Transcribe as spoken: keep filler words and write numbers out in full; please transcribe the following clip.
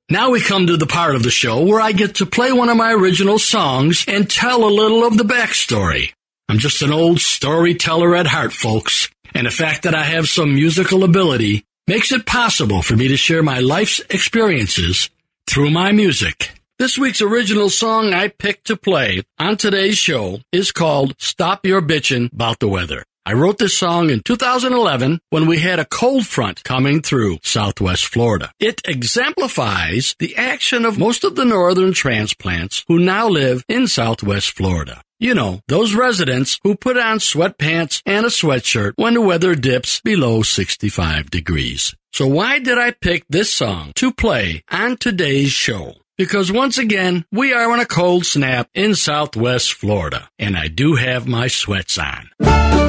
Now we come to the part of the show where I get to play one of my original songs and tell a little of the backstory. I'm just an old storyteller at heart, folks, and the fact that I have some musical ability makes it possible for me to share my life's experiences through my music. This week's original song I picked to play on today's show is called Stop Your Bitchin' 'Bout the Weather. I wrote this song in two thousand eleven when we had a cold front coming through southwest Florida. It exemplifies the action of most of the northern transplants who now live in southwest Florida. You know, those residents who put on sweatpants and a sweatshirt when the weather dips below sixty-five degrees. So why did I pick this song to play on today's show? Because once again, we are on a cold snap in southwest Florida, and I do have my sweats on.